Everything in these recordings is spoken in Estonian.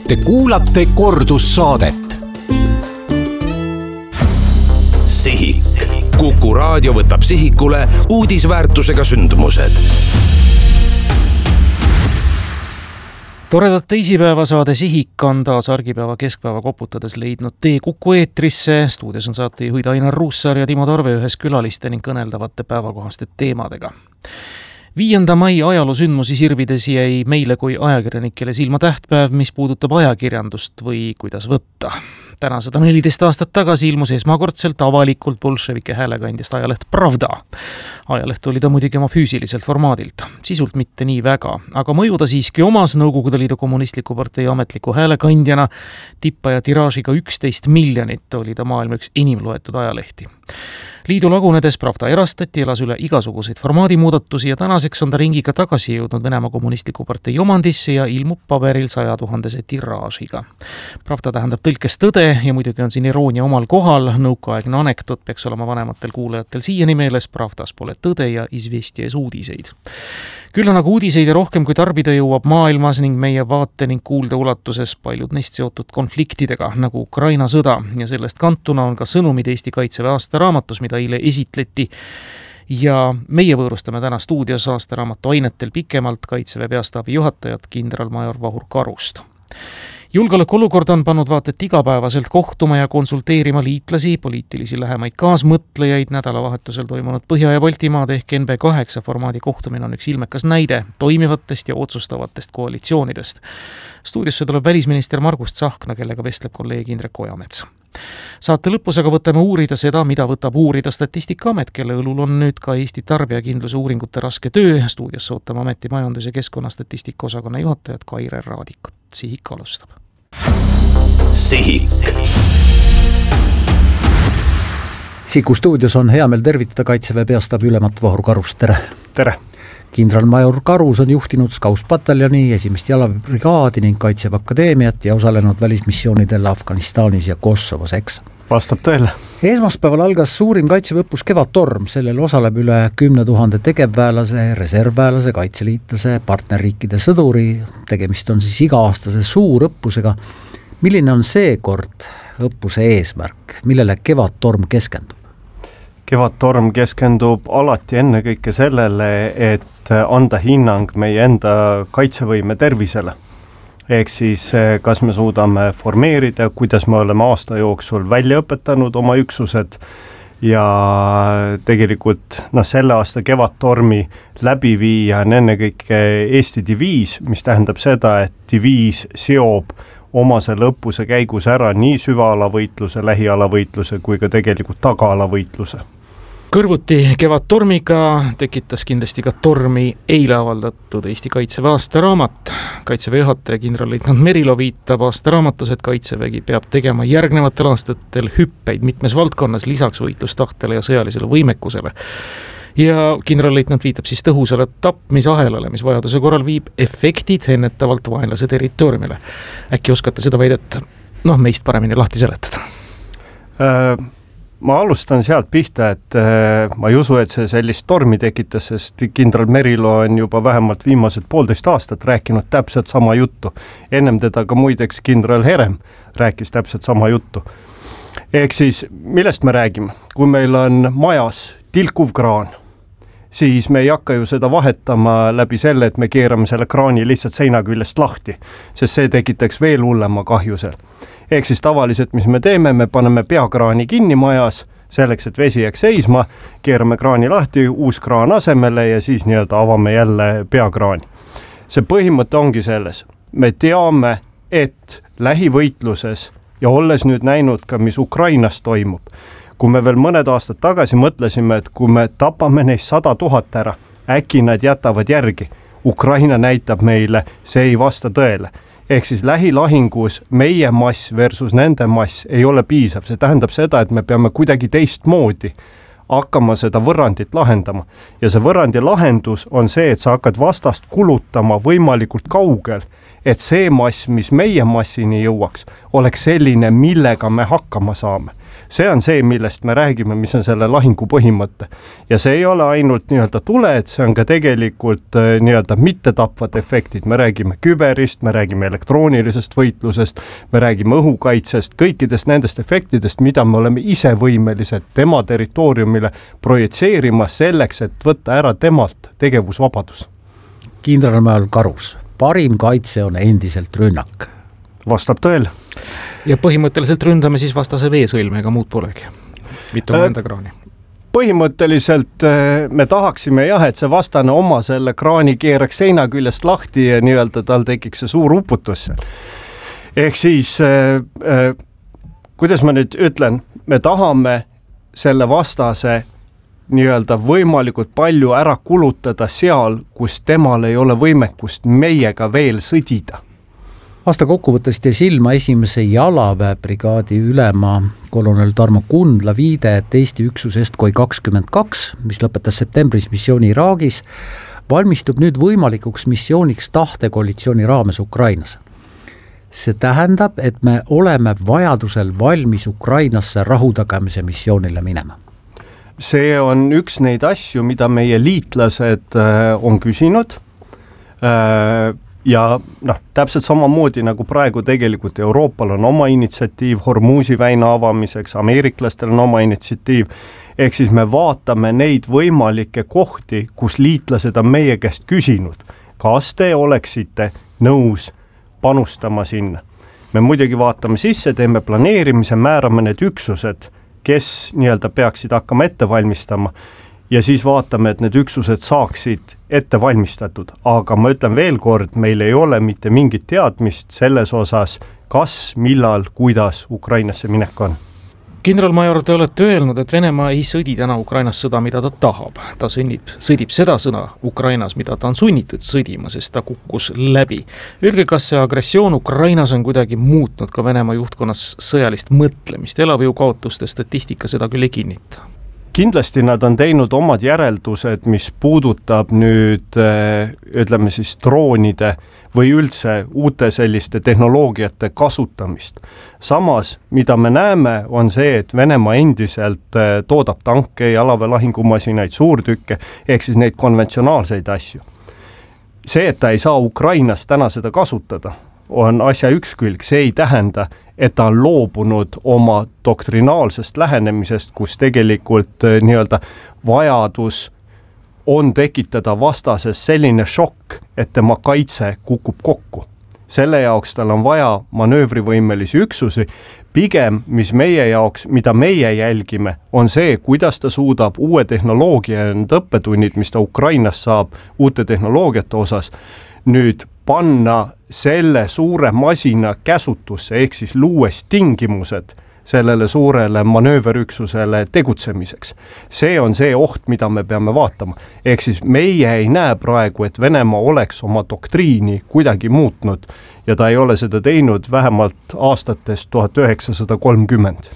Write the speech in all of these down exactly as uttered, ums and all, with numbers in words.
Te kuulate kordussaadet. Sihik. Kuku raadio võtab sihikule uudisväärtusega sündmused. Toredat teisipäevasaade Sihik on taas argipäeva keskpäeva koputades leidnud tee Kuku eetrisse. Stuudios on saatejuhid Ainar Ruussaar ja Timo Tarve ühes külaliste ning kõneldavate päevakohaste teemadega. Viienda mai ajaloosündmusi sirvides jäi meile kui ajakirjanikele silma tähtpäev, mis puudutab ajakirjandust või kuidas võtta. Täna sada neliteist aastat tagasi ilmus esmakordselt avalikult bolševike häälekandjast ajaleht Pravda. Ajaleht oli ta muidugi oma füüsiliselt formaadilt, sisult mitte nii väga, aga mõju ta siiski omas Nõukogude Liidu kommunistliku partei ametliku häälekandjana. Tippa ja tiraažiga üksteist miljonit oli ta maailma üks inimloetud ajalehti. Liidu lagunedes Pravda erastati, elas üle igasuguseid formaadimuudatusi ja tänaseks on ta ringiga tagasi jõudnud Venemaa kommunistliku partei omandisse ja ilmub paberil sajatuhandese tiraažiga. Pravda tähendab tõlkes tõde ja muidugi on siin iroonia omal kohal. Nõukaaegne anekdoot peaks olema vanematel kuulajatel siiani meeles, Pravdas pole tõde ja izvesties uudiseid. Küll on aga uudiseid ja rohkem kui tarbida jõuab maailmas ning meie vaate ning kuulde ulatuses paljud neist seotud konfliktidega, nagu Ukraina sõda, ja sellest kantuna on ka sõnumid Eesti Kaitseväe aastaraamatus, mida eile esitleti. Ja meie võõrustame täna stuudios aastaraamatu ainetel pikemalt Kaitseväe peastaabi juhatajat kindralmajor Vahur Karust. Julgeolekuolukord on pannud vaatet igapäevaselt kohtuma ja konsulteerima liitlasi, poliitilisi lähemaid kaasmõtlejaid. Nädalavahetusel toimunud Põhja- ja Baltimaade ehk N B kaheksa formaadi kohtumine on üks ilmekas näide toimivatest ja otsustavatest koalitsioonidest. Stuudiosse tuleb välisminister Margus Tsahkna, kellega vestleb kolleeg Indrek Ojamets. Saate lõpus aga võtame uurida seda, mida võtab uurida Statistikaamet, kelle õlul on nüüd ka Eesti tarbijakindluse uuringute raske töö. Stuudiosse ootame ameti majandus- ja keskkonnastatistika osakonna juhatajat Kaire Raadikut. Sihik alustab. Sihik. Sihiku stuudios on hea meel tervitada Kaitseväe peastaabi ülemat Vahur Karust. Tere! Tere! Kindralmajor Karus on juhtinud Scouts-pataljoni, esimest jalaväebrigaadi ning Kaitseväe Akadeemiat ja osalenud välismissioonidel Afganistanis ja Kosovos, eks? Vastab tõele. Esmaspäeval algas suurim kaitseväeõppus Kevadtorm. Sellel osaleb üle kümne tuhande tegevväelase, reservväelase, kaitseliitlase, partnerriikide sõduri. Tegemist on siis iga-aastase suurõppusega. Milline on seekord õppuse eesmärk? Millele Kevadtorm keskendub? Kevadtorm keskendub alati ennekõike sellele, et anda hinnang meie enda kaitsevõime tervisele. Ehk siis kas me suudame formeerida, kuidas me oleme aasta jooksul välja õpetanud oma üksused ja tegelikult no, selle aasta Kevadtormi läbi viia on ennekõike Eesti diviis, mis tähendab seda, et diviis seob oma selle õppuse käigus ära nii süvaalavõitluse, lähialavõitluse kui ka tegelikult tagaalavõitluse. Kõrvuti Kevadtormiga tekitas kindlasti ka tormi eile avaldatud Eesti Kaitseväe aastaraamat. Kaitseväe juhataja kindralleitnant Merilo viitab aastaraamatus, et Kaitsevägi peab tegema järgnevatel aastatel hüppeid mitmes valdkonnas lisaks võitlustahtele ja sõjalisele võimekusele. Ja kindralleitnant viitab siis tõhusale tapmisahelale, mis vajaduse korral viib efektid ennetavalt vaenlase territooriumile. Äkki oskate seda väidet noh, meist paremini lahti seletada? Äh... Ma alustan sealt pihta, et ma ei usu, et see sellist tormi tekitas, sest kindral Merilo on juba vähemalt viimased poolteist aastat rääkinud täpselt sama juttu. Ennem teda ka muideks kindral Herem rääkis täpselt sama juttu. Ehk siis, millest me räägime? Kui meil on majas tilkuv kraan, siis me ei hakka ju seda vahetama läbi selle, et me keerame selle kraani lihtsalt seina küljest lahti, sest see tekitaks veel hullema kahju seal. Ehk siis tavaliselt, mis me teeme, me paneme peakraani kinni majas, selleks, et vesi jääks seisma, keerame kraani lahti, uus kraan asemele ja siis nii-öelda avame jälle peakraani. See põhimõte ongi selles. Me teame, et lähivõitluses ja olles nüüd näinud ka, mis Ukrainas toimub, kui me veel mõned aastad tagasi mõtlesime, et kui me tapame neist sada tuhat ära, äkki nad jätavad järgi. Ukraina näitab meile, see ei vasta tõele. Ehk siis lähilahingus meie mass versus nende mass ei ole piisav. See tähendab seda, et me peame kuidagi teistmoodi hakkama seda võrrandit lahendama. Ja see võrrandi lahendus on see, et sa hakkad vastast kulutama võimalikult kaugel, et see mass, mis meie massini jõuaks, oleks selline, millega me hakkama saame. see on see, millest me räägime, mis on selle lahingu põhimõte. Ja see ei ole ainult nii-öelda tuled, see on ka tegelikult nii-öelda mittetapvad efektid, me räägime küberist, me räägime elektroonilisest võitlusest, me räägime õhukaitsest, kõikidest nendest efektidest, mida me oleme ise võimelised tema territooriumile projitseerima selleks, et võtta ära temalt tegevusvabadus. Kindralmäel karus, parim kaitse on endiselt rünnak. Vastab tõele. Ja põhimõtteliselt ründame siis vastase veesõlme, ega muud polegi. Mitu äh, mõnda kraani. Põhimõtteliselt me tahaksime jah, et see vastane oma selle kraani keeraks seina küljest lahti ja nii-öelda tal tekiks see suur uputus seal. Ehk siis, äh, äh, kuidas ma nüüd ütlen, me tahame selle vastase nii-öelda võimalikult palju ära kulutada seal, kus temal ei ole võimekust meiega veel sõdida. Aasta kokkuvõttes teie silma esimese jalaväebrigaadi ülema kolonel Tarmo Kundla viide, et Eesti üksus Estkoi kakskümmend kaks, mis lõpetas septembris missiooni Iraagis, valmistub nüüd võimalikuks missiooniks tahtekoalitsiooni raames Ukrainas. See tähendab, et me oleme vajadusel valmis Ukrainasse rahutagamise missioonile minema. See on üks neid asju, mida meie liitlased on küsinud. Ja noh, täpselt samamoodi nagu praegu tegelikult Euroopal on oma initsiatiiv Hormuzi väina avamiseks, ameeriklastel on oma initsiatiiv, ehk siis me vaatame neid võimalikke kohti, kus liitlased on meie käest küsinud, kas te oleksite nõus panustama sinna. Me muidugi vaatame sisse, teeme planeerimise, määrame need üksused, kes nii-öelda peaksid hakkama ette valmistama ja siis vaatame, et need üksused saaksid ette valmistatud, aga ma ütlen veel kord, meil ei ole mitte mingit teadmist selles osas, kas, millal, kuidas Ukrainasse minek on. Kindralmajor, te olete öelnud, et Venemaa ei sõdi täna Ukrainas sõda, mida ta tahab. Ta sõnnib, sõdib seda sõna Ukrainas, mida ta on sunnitud sõdima, sest ta kukkus läbi. Öelge, kas see agressioon Ukrainas on kuidagi muutnud ka Venemaa juhtkonnas sõjalist mõtlemist? Elavjõu kaotuste statistika seda küll ei kinnita. Kindlasti nad on teinud omad järeldused, mis puudutab nüüd, ütleme siis, droonide või üldse uute selliste tehnoloogiate kasutamist. Samas, mida me näeme, on see, et Venemaa endiselt toodab tanke, jalaväelahingumasinaid, suurtükke, ehk siis neid konventsionaalseid asju. See, et ta ei saa Ukrainas täna seda kasutada, on asja üks külg, see ei tähenda, et ta on loobunud oma doktrinaalsest lähenemisest, kus tegelikult nii-öelda vajadus on tekitada vastases selline šokk, et tema kaitse kukub kokku. Selle jaoks tal on vaja manöövrivõimelisi üksusi, pigem mis meie jaoks, mida meie jälgime, on see, kuidas ta suudab uue tehnoloogia ja need õppetunnid, mis ta Ukrainas saab uute tehnoloogiate osas, nüüd panna selle suure masina käsutusse, ehk siis luues tingimused sellele suurele manööverüksusele tegutsemiseks. See on see oht, mida me peame vaatama. Ehk siis meie ei näe praegu, et Venemaa oleks oma doktriini kuidagi muutnud ja ta ei ole seda teinud vähemalt aastatest tuhat üheksasada kolmkümmend.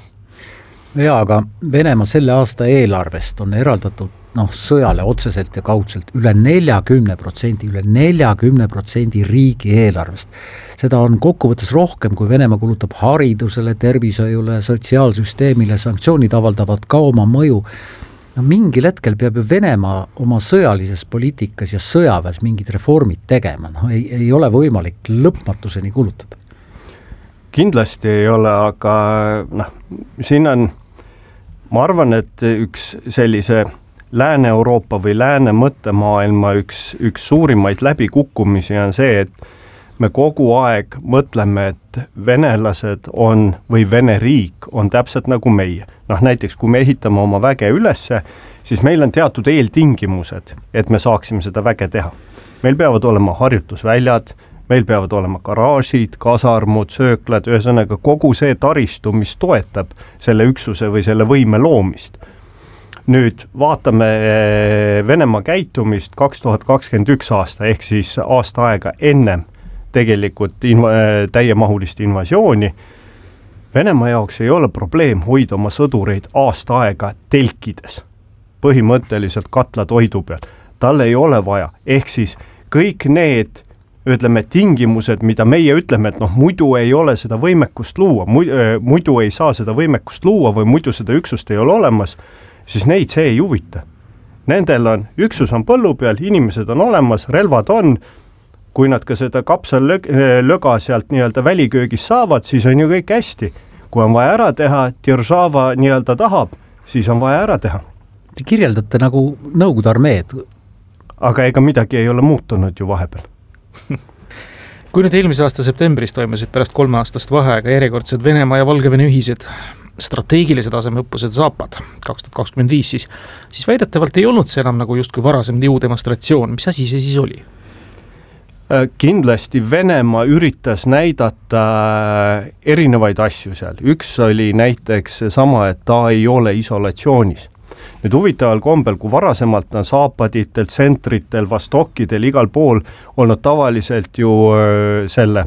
Jaa, aga Venemaa selle aasta eelarvest on eraldatud noh, sõjale otseselt ja kaudselt üle neljakümne protsendi, üle neljakümne protsendi riigi eelarvest. Seda on kokkuvõttes rohkem, kui Venemaa kulutab haridusele, tervishoiule, sotsiaalsüsteemile, sanktsioonid avaldavad ka oma mõju. No, mingil hetkel peab ju Venemaa oma sõjalises poliitikas ja sõjaväes mingid reformid tegema. No, ei, ei ole võimalik lõpmatuseni kulutada. Kindlasti ei ole, aga noh, siin on, ma arvan, et üks sellise Lääne-Euroopa või Lääne mõttemaailma üks, üks suurimaid läbikukkumisi on see, et me kogu aeg mõtleme, et venelased on või Vene riik on täpselt nagu meie. Noh, näiteks kui me ehitame oma väge ülesse, siis meil on teatud eeltingimused, et me saaksime seda väge teha. Meil peavad olema harjutusväljad, meil peavad olema garaažid, kasarmud, sööklad, ühesõnaga kogu see taristu, mis toetab selle üksuse või selle võime loomist. Nüüd vaatame Venemaa käitumist kaks tuhat kakskümmend üks aasta, ehk siis aasta aega ennem tegelikult inv- täiemahulist invasiooni. Venemaa jaoks ei ole probleem hoida oma sõdureid aasta aega telkides, põhimõtteliselt katlatoidu peal. Tal ei ole vaja, ehk siis kõik need ütleme, tingimused, mida meie ütleme, et noh, muidu ei ole seda võimekust luua, muidu ei saa seda võimekust luua või muidu seda üksust ei ole olemas, siis neid see ei huvita. Nendel on, üksus on põllu peal, inimesed on olemas, relvad on, kui nad ka seda kapsallöga sealt nii-öelda väliköögis saavad, siis on ju kõik hästi. Kui on vaja ära teha, Держава nii-öelda tahab, siis on vaja ära teha. Te kirjeldate nagu Nõukogude armeed. Aga ega midagi ei ole muutunud ju vahepeal. Kui nüüd eelmise aasta septembris toimusid pärast kolme aastast vaheaega järjekordsed Venemaa ja Valgevene ühised strateegilise taseme õppused Zapad kaks tuhat kakskümmend viis, siis, siis väidetavalt ei olnud see enam nagu justkui varasem jõudemonstratsioon. Mis asi see siis oli? Kindlasti Venemaa üritas näidata erinevaid asju seal. Üks oli näiteks sama, et ta ei ole isolatsioonis. Nüüd huvitaval kombel, kui varasemalt on Zapaditel, tsentritel, Vostokidel, igal pool olnud tavaliselt ju selle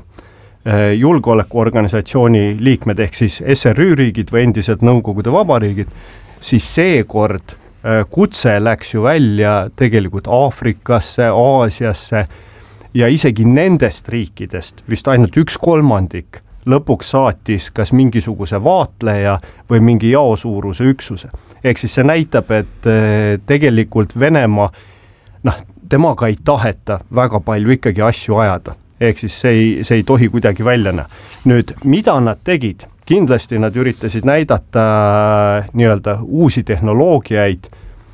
julgeolekuorganisatsiooni liikmed ehk siis S R Ü riigid või endiselt Nõukogude vabariigid, siis seekord kutse läks ju välja tegelikult Aafrikasse, Aasiasse ja isegi nendest riikidest vist ainult üks kolmandik lõpuks saatis kas mingisuguse vaatleja või mingi jaosuuruse üksuse. Ehk siis see näitab, et tegelikult Venemaa, noh, temaga ei taheta väga palju ikkagi asju ajada. Ehk siis see ei, see ei tohi kuidagi välja näha. Nüüd, mida nad tegid? Kindlasti nad üritasid näidata nii-öelda uusi tehnoloogiaid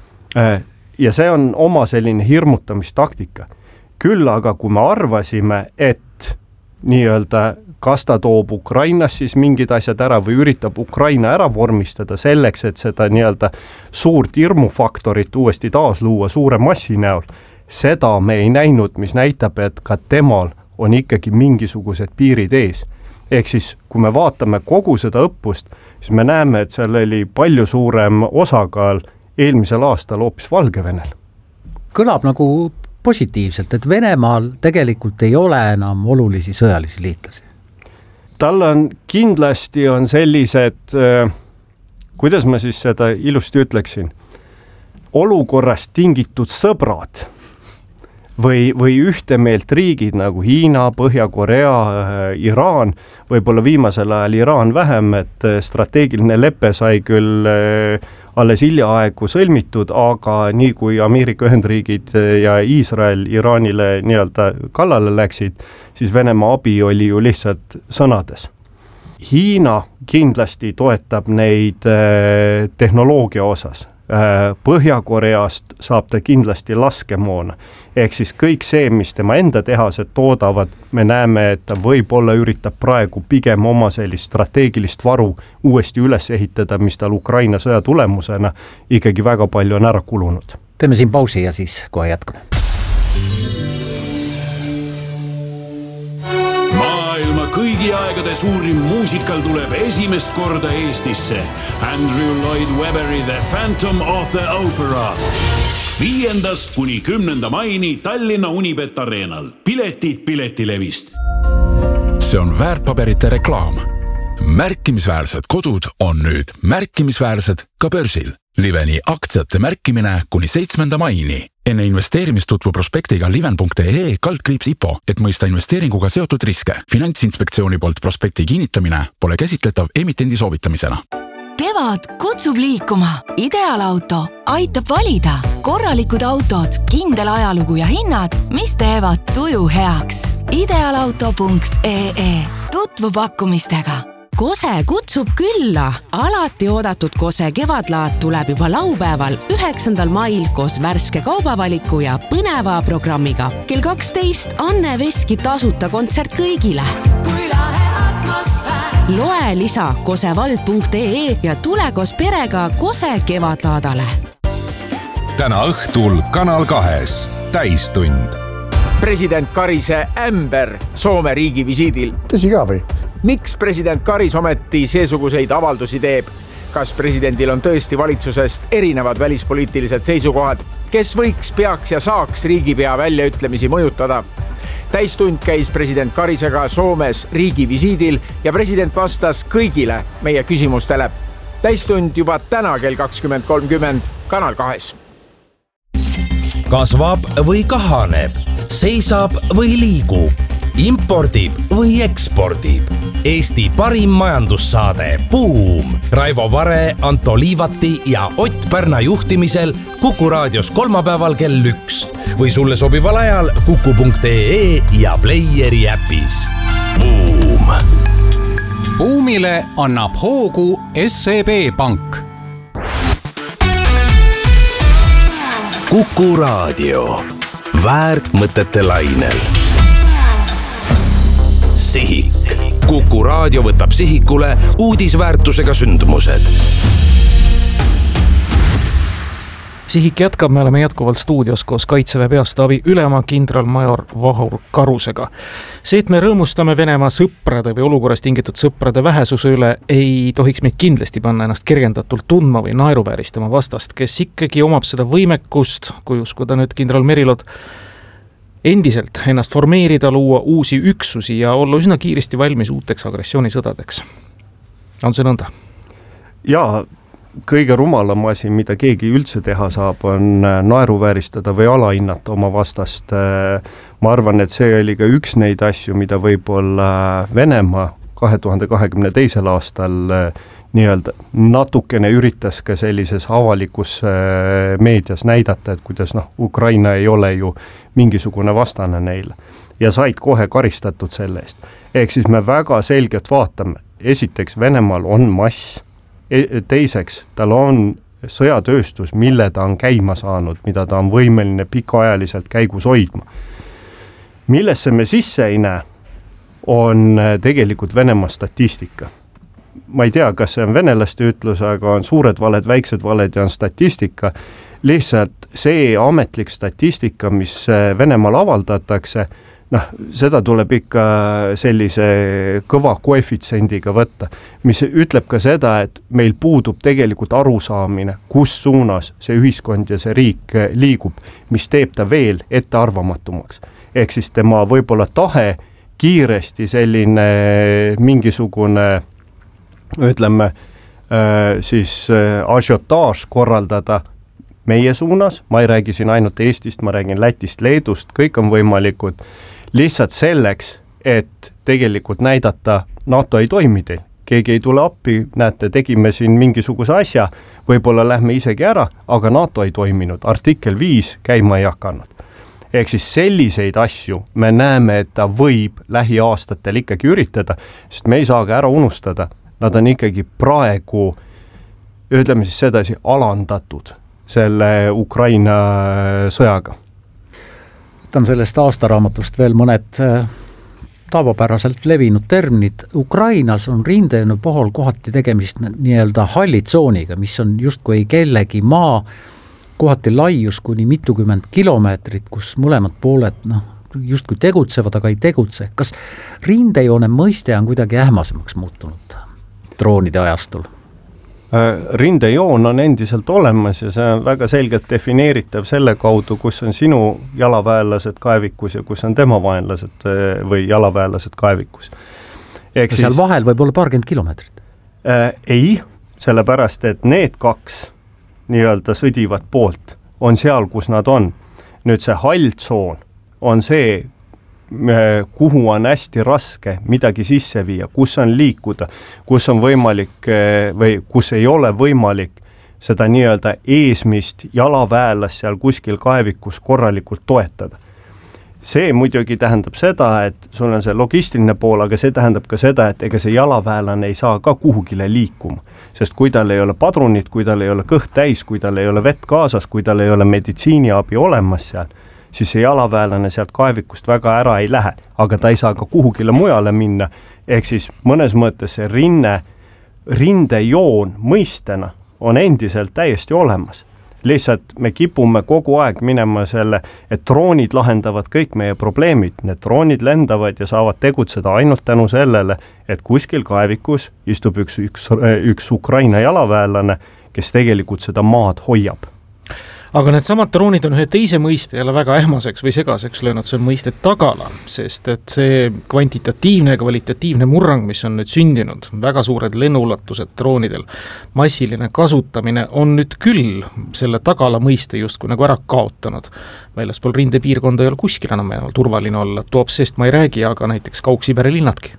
ja see on oma selline hirmutamistaktika. Küll aga kui me arvasime, et nii-öelda kas ta toob Ukrainas siis mingid asjad ära või üritab Ukraina ära vormistada selleks, et seda nii-öelda suurt hirmufaktorit uuesti taas luua suure massi näol, seda me ei näinud, mis näitab, et ka temal on ikkagi mingisugused piirid ees. Ehk siis, kui me vaatame kogu seda õppust, siis me näeme, et seal oli palju suurem osakaal eelmisel aastal hoopis Valgevenel. Kõlab nagu positiivselt, et Venemaal tegelikult ei ole enam olulisi sõjalisi liitlasi. Tal on kindlasti on sellised, kuidas ma siis seda ilusti ütleksin, olukorrast tingitud sõbrad või, või ühtemeelt riigid nagu Hiina, Põhja-Korea, Iraan, võib-olla viimasel ajal Iraan vähem, et strateegiline lepe sai küll alles hiljaaegu sõlmitud, aga nii kui Ameerika Ühendriigid ja Iisrael Iraanile nii-öelda kallale läksid, siis Venemaa abi oli ju lihtsalt sõnades. Hiina kindlasti toetab neid tehnoloogia osas. Põhja-Koreast saab ta kindlasti laskemoona. Ehk siis kõik see, mis tema enda tehased toodavad, me näeme, et ta võib-olla üritab praegu pigem oma sellist strateegilist varu uuesti üles ehitada, mis tal Ukraina sõja tulemusena ikkagi väga palju on ära kulunud. Teeme siin pausi ja siis kohe jätkame. Maailma kõigi aegade suurim muusikal tuleb esimest korda Eestisse. Andrew Lloyd Webberi The Phantom of the Opera. Viiendast kuni kümnenda maini Tallinna Unibet Arenal. Piletid Piletilevist. See on väärtpaberite reklaam. Märkimisväärsed kodud on nüüd märkimisväärsed ka börsil. Liveni aktsiate märkimine kuni seitsmenda maini. Enne investeerimist tutvu prospektiga liven punkt ee kaldkriips I P O, et mõista investeeringuga seotud riske. Finantsinspektsiooni poolt prospekti kinnitamine pole käsitletav emitendi soovitamisena. Kevad kutsub liikuma. Ideaalauto aitab valida. Korralikud autod, kindel ajalugu ja hinnad, mis teevad tuju heaks. ideaalauto punkt ee. Tutvu pakkumistega. Kose kutsub külla. Alati oodatud Kose kevadlaat tuleb juba laupäeval üheksandal mail koos värske kaubavaliku ja põneva programmiga. Kell kaksteist Anne Veski tasuta kontsert kõigile. Kui lahe atmosfäär. Loe lisa kosevald punkt ee ja tule koos perega Kose kevadlaadale. Täna õhtul Kanal kahes täistund. President Karise ämber Soome riigi visiidil. Tõsi ka või? Miks president Karis ometi seesuguseid avaldusi teeb? Kas presidendil on tõesti valitsusest erinevad välispoliitilised seisukohad? Kes võiks, peaks ja saaks riigipea väljaütlemisi mõjutada? Täistund käis president Karisega Soomes riigi visiidil ja president vastas kõigile meie küsimustele. Täistund juba täna kell kakskümmend kolmkümmend Kanal kahes. Kasvab või kahaneb? seisab või liigub, impordib või ekspordib. Eesti parim majandussaade Buum. Raivo Vare, Anto Liivati ja Ott Pärna juhtimisel Kuku raadios kolmapäeval kell üks või sulle sobival ajal kuku punkt ee ja Playeri äpis. Buum. Buumile annab hoogu S E B Pank. Kuku raadio. Väärtmõtete lainel. Sihik. Kuku raadio võtab sihikule uudisväärtusega sündmused. Sihik jätkab, me oleme jätkuvalt stuudios koos Kaitseväe peastaabi ülema kindralmajor Vahur Karusega. See, et me rõõmustame Venemaa sõprade või olukorrast tingitud sõprade vähesuse üle, ei tohiks meid kindlasti panna ennast kergendatult tundma või naeruvääristama vastast, kes ikkagi omab seda võimekust, kui uskuda nüüd kindral Merilot, endiselt ennast formeerida, luua uusi üksusi ja olla üsna kiiresti valmis uuteks agressioonisõdadeks. On see nõnda? Jaa, kõige rumalam asi, mida keegi üldse teha saab, on naeruvääristada või alahinnata oma vastast. Ma arvan, et see oli ka üks neid asju, mida võib-olla Venemaa kahe tuhande kahekümne teisel aastal nii-öelda natukene üritas ka sellises avalikus meedias näidata, et kuidas noh, Ukraina ei ole ju mingisugune vastane neile ja said kohe karistatud selle eest. Ehk siis me väga selgelt vaatame, esiteks Venemaal on mass, teiseks tal on sõjatööstus, mille ta on käima saanud, mida ta on võimeline pikaajaliselt käigus hoidma. Millesse me sisse ei näe, on tegelikult Venemaa statistika. Ma ei tea, kas see on venelaste ütlus, aga on suured valed, väiksed valed ja on statistika. Lihtsalt see ametlik statistika, mis Venemaal avaldatakse, noh, seda tuleb ikka sellise kõva koefitsendiga võtta, mis ütleb ka seda, et meil puudub tegelikult arusaamine, kus suunas see ühiskond ja see riik liigub, mis teeb ta veel ettearvamatumaks. Ehk siis tema võib-olla tahe kiiresti selline mingisugune ütleme siis asiotaaž korraldada meie suunas, ma ei räägi siin ainult Eestist, ma räägin Lätist, Leedust, kõik on võimalikud, lihtsalt selleks, et tegelikult näidata, NATO ei toimi teil, keegi ei tule appi, näete, tegime siin mingisuguse asja, võib-olla lähme isegi ära, aga NATO ei toiminud, artikkel viis käima ei hakanud. Ehk siis selliseid asju me näeme, et ta võib lähiaastatel ikkagi üritada, sest me ei saa ka ära unustada, nad on ikkagi praegu, ütleme siis sedasi, alandatud selle Ukraina sõjaga. Võtan sellest aastaraamatust veel mõned tavapäraselt levinud terminid. Ukrainas on rindejoone pohol kohati tegemist nii-öelda hallitsooniga, mis on justkui kellegi maa, kohati laius kuni mitukümmend kilomeetrit, kus mõlemad pooled noh, justkui tegutsevad, aga ei tegutse. Kas rindejoone mõiste on kuidagi ähmasemaks muutunud droonide ajastul? Rindejoon on endiselt olemas ja see on väga selgelt defineeritav selle kaudu, kus on sinu jalaväelased kaevikus ja kus on tema vaenlased või jalaväelased kaevikus. Ehk seal siis, vahel võib olla paarkümmend kilomeetrit? Äh, ei, sellepärast, et need kaks nii-öelda sõdivat poolt on seal, kus nad on. Nüüd see halltsoon on see, kuhu on hästi raske midagi sisse viia, kus on liikuda, kus on võimalik või kus ei ole võimalik seda nii-öelda eesmist jalaväelas seal kuskil kaevikus korralikult toetada. See muidugi tähendab seda, et sul on see logistiline pool, aga see tähendab ka seda, et ega see jalaväelane ei saa ka kuhugile liikuma, sest kui tal ei ole padrunit, kui tal ei ole kõht täis, kui tal ei ole vett kaasas, kui tal ei ole meditsiiniabi olemas seal, siis see jalaväelane sealt kaevikust väga ära ei lähe, aga ta ei saa ka kuhugile mujale minna, ehk siis mõnes mõttes see rinne, rindejoon mõistena on endiselt täiesti olemas. Lihtsalt me kipume kogu aeg minema selle, et droonid lahendavad kõik meie probleemid, need droonid lendavad ja saavad tegutseda ainult tänu sellele, et kuskil kaevikus istub üks, üks, üks Ukraina jalaväelane, kes tegelikult seda maad hoiab. aga need samad droonid on ühe teise mõiste jälle väga ähmaseks või segaseks löönud, see on mõiste tagala, sest et see kvantitatiivne ja kvalitatiivne murrang, mis on nüüd sündinud, väga suured lennuulatused droonidel, massiline kasutamine on nüüd küll selle tagala mõiste justkui nagu ära kaotanud. Väljaspool rindepiirkonda ei ole kuskil enam enam turvaline olla, Tuopsest ma ei räägi, aga näiteks Kauksipere linnadki.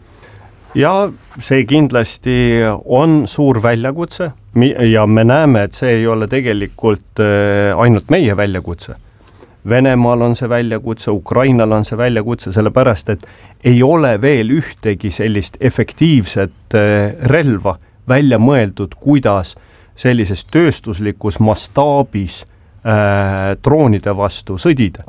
Ja see kindlasti on suur väljakutse ja me näeme, et see ei ole tegelikult ainult meie väljakutse. Venemaal on see väljakutse, Ukrainal on see väljakutse, sellepärast, et ei ole veel ühtegi sellist efektiivset relva välja mõeldud, kuidas sellises tööstuslikus mastaabis äh, droonide vastu sõdida.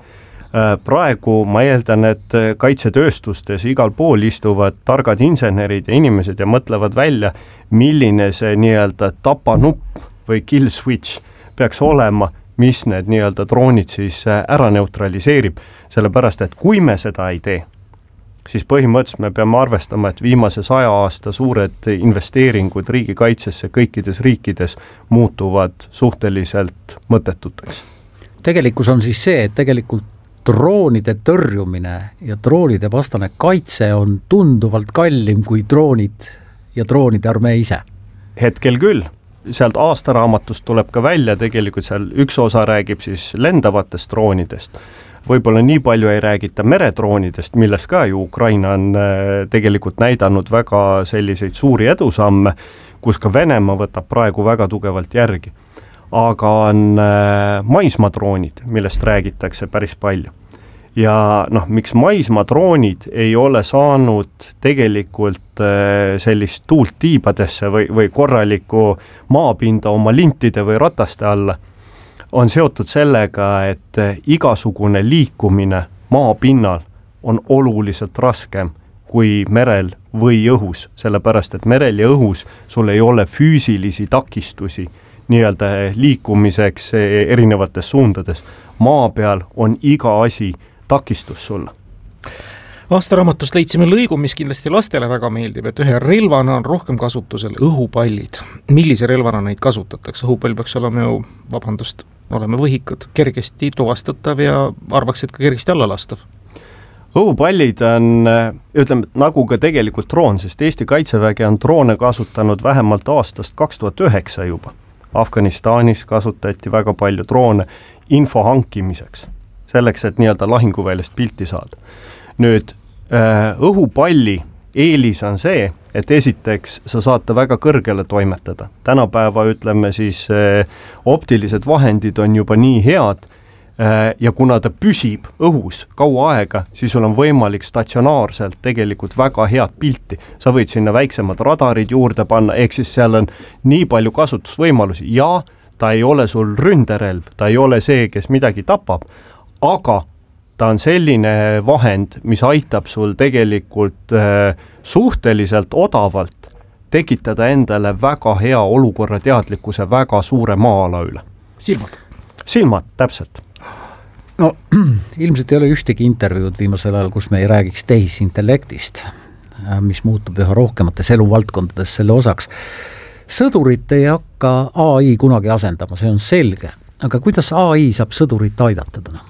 Praegu ma eeldan, et kaitsetööstustes igal pool istuvad targad insenerid ja inimesed ja mõtlevad välja, milline see nii-öelda tapanupp või kill switch peaks olema, mis need nii-öelda droonid siis ära neutraliseerib. Sellepärast, et kui me seda ei tee, siis põhimõtteliselt me peame arvestama, et viimase saja aasta suured investeeringud riigikaitsesse kõikides riikides muutuvad suhteliselt mõttetuteks. Tegelikkus on siis see, et tegelikult droonide tõrjumine ja droonide vastane kaitse on tunduvalt kallim kui droonid ja droonide armee ise. Hetkel küll. Sealt aastaraamatust tuleb ka välja, tegelikult seal üks osa räägib siis lendavatest droonidest. Võib-olla nii palju ei räägita meredroonidest, millest ka ju Ukraina on tegelikult näidanud väga selliseid suuri edusamme, kus ka Venemaa võtab praegu väga tugevalt järgi. Aga on maismaadroonid, millest räägitakse päris palju. Ja noh, miks maismaadroonid ei ole saanud tegelikult sellist tuult tiibadesse või, või korralikku maapinda oma lintide või rataste alla, on seotud sellega, et igasugune liikumine maapinnal on oluliselt raskem kui merel või õhus, sellepärast et merel ja õhus sul ei ole füüsilisi takistusi nii-öelda liikumiseks erinevates suundades. Maa peal on iga asi takistus sulle. Aastaraamatust leidsime lõigu, mis kindlasti lastele väga meeldib, et ühe relvana on rohkem kasutusel õhupallid. Millise relvana neid kasutatakse? Õhupall peaks olema ju, vabandust, oleme võhikud, kergesti tuvastatav ja arvaks, et ka kergesti alla lastav. Õhupallid on, ütleme, nagu ka tegelikult droon, sest Eesti Kaitsevägi on droone kasutanud vähemalt aastast kaks tuhat üheksa juba. Afganistanis kasutati väga palju droone info hankimiseks, selleks, et nii-öelda lahinguväljast pilti saada. Nüüd, õhupalli eelis on see, et esiteks sa saad ta väga kõrgele toimetada. Tänapäeva, ütleme siis, optilised vahendid on juba nii head, ja kuna ta püsib õhus kaua aega, siis sul on võimalik statsionaarselt tegelikult väga head pilti. Sa võid sinna väiksemad radarid juurde panna, ehk siis seal on nii palju kasutusvõimalusi ja ta ei ole sul ründerelv, ta ei ole see, kes midagi tapab, aga ta on selline vahend, mis aitab sul tegelikult äh, suhteliselt odavalt tekitada endale väga hea olukorra teadlikkuse väga suure maa-ala üle. Silmad. Silmad, täpselt. No ilmselt ei ole ühtegi intervjuud viimasel ajal, kus me ei räägiks tehisintellektist, mis muutub üha rohkemates eluvaldkondades selle osaks. Sõdurit ei hakka A I kunagi asendama, see on selge. Aga kuidas A I saab sõdurit aidata täna?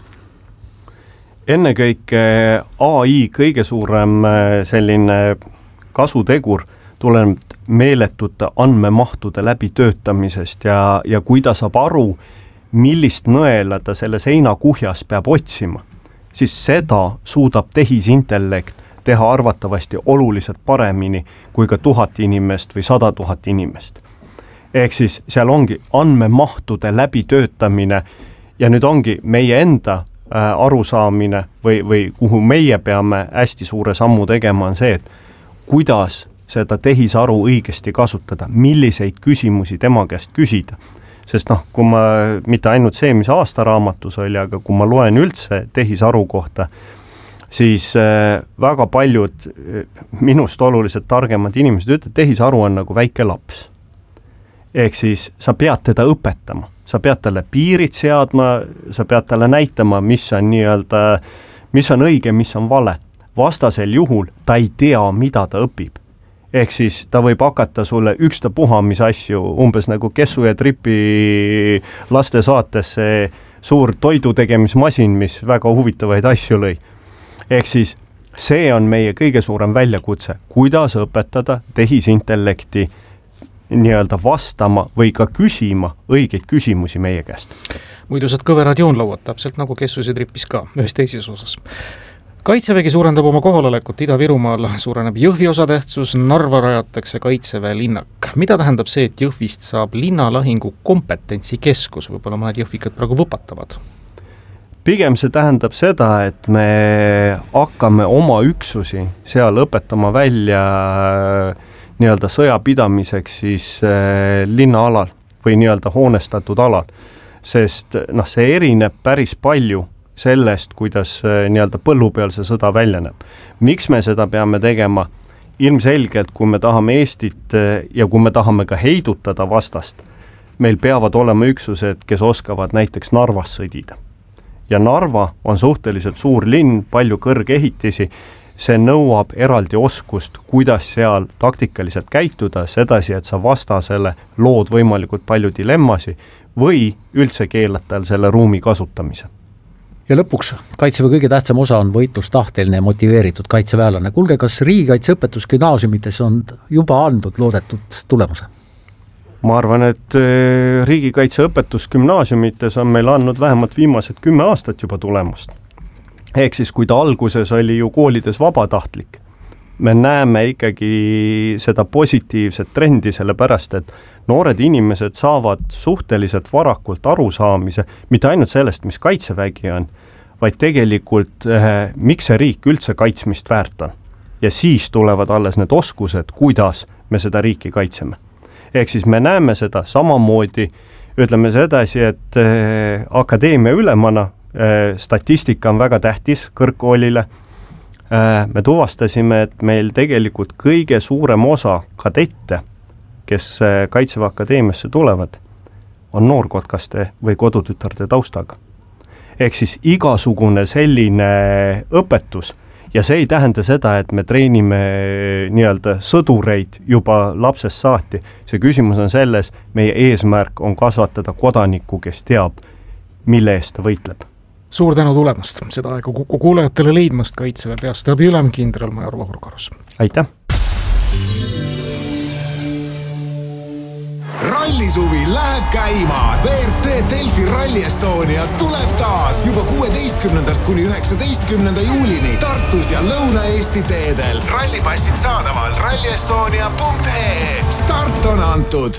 Ennekõike A I kõige suurem selline kasutegur tuleneb meeletute andmemahtude läbitöötamisest ja, ja kui ta saab aru, millist nõela ta selle seinakuhjas peab otsima, siis seda suudab tehisintellekt teha arvatavasti oluliselt paremini kui ka tuhat inimest või sada tuhat inimest. Ehk siis seal ongi andmemahtude läbitöötamine ja nüüd ongi meie enda äh, arusaamine või, või kuhu meie peame hästi suure sammu tegema on see, et kuidas seda tehisaru õigesti kasutada, milliseid küsimusi tema käest küsida. Sest noh, kui ma, mitte ainult see, mis aastaraamatus oli, aga kui ma loen üldse tehisaru kohta, siis äh, väga paljud äh, minust oluliselt targemad inimesed ütlevad, et tehisaru on nagu väike laps. Ehk siis sa pead teda õpetama, sa pead talle piirid seadma, sa pead talle näitama, mis on nii-öelda, mis on õige, mis on vale. Vastasel juhul ta ei tea, mida ta õpib. ehk siis ta võib hakata sulle ükstapuha, mis asju, umbes nagu Kessu ja Tripi laste saates see suur toidu tegemismasin, mis väga huvitavaid asju lõi. Ehk siis see on meie kõige suurem väljakutse, kuidas õpetada tehisintellekti nii-öelda vastama või ka küsima õigeid küsimusi meie käest. Muidu saad kõverad joonlauad, täpselt nagu Kessus ja Tripis ka, ühes teises osas. Kaitsevägi suurendab oma kohalolekut Ida-Virumaal, suureneb Jõhvi osatähtsus, Narva rajatakse Kaitseväe linnak. Mida tähendab see, et Jõhvist saab linnalahingu kompetentsikeskus, võib-olla mõned jõhvikad praegu võpatavad? Pigem see tähendab seda, et me hakkame oma üksusi seal õpetama välja nii-öelda sõjapidamiseks siis linnaalal või nii-öelda hoonestatud alal, sest noh, see erineb päris palju sellest, kuidas nii-öelda põllu peal see sõda välja näeb. Miks me seda peame tegema? Ilmselgelt, kui me tahame Eestit ja kui me tahame ka heidutada vastast, meil peavad olema üksused, kes oskavad näiteks Narvas sõdida. Ja Narva on suhteliselt suur linn, palju kõrgehitisi, see nõuab eraldi oskust, kuidas seal taktikaliselt käituda, sedasi, et sa vastasele lood võimalikult palju dilemmasi või üldse keelata selle ruumi kasutamise. Ja lõpuks Kaitseväe kõige tähtsam osa on võitlustahteline ja motiveeritud kaitseväelane. Kuulge, kas riigikaitseõpetus gümnaasiumites on juba andnud loodetud tulemuse? Ma arvan, et riigikaitseõpetus gümnaasiumites on meil andnud vähemalt viimased kümme aastat juba tulemust. Ehk siis, kui ta alguses oli ju koolides vabatahtlik, me näeme ikkagi seda positiivset trendi, sellepärast, et noored inimesed saavad suhteliselt varakult arusaamise, mitte ainult sellest, mis kaitsevägi on, vaid tegelikult eh, miks see riik üldse kaitsmist väärt on. Ja siis tulevad alles need oskused, kuidas me seda riiki kaitseme. Ehk siis me näeme seda samamoodi, ütleme sedasi, et eh, akadeemia ülemana eh, statistika on väga tähtis kõrgkoolile. Eh, me tuvastasime, et meil tegelikult kõige suurem osa kadette, kes Kaitseväe akadeemiasse tulevad, on noorkotkaste või kodutütarde taustaga. Ehk siis igasugune selline õpetus, ja see ei tähenda seda, et me treenime nii-öelda sõdureid juba lapsest saati. See küsimus on selles, meie eesmärk on kasvatada kodanikku, kes teab, mille eest ta võitleb. Suur tänu tulemast, seda aega Kuku kuulajatele leidmast Kaitseväe peastaabi ülem kindralmajor Vahur Karus. Aitäh! Rallisuvi läheb käima. V R C Delfi Rally Estonia tuleb taas juba kuueteistkümnendast kuni üheksateistkümnenda juulini Tartus ja Lõuna-Eesti teedel. Rallipassid saadaval ralli estonia punkt e e. Start on antud.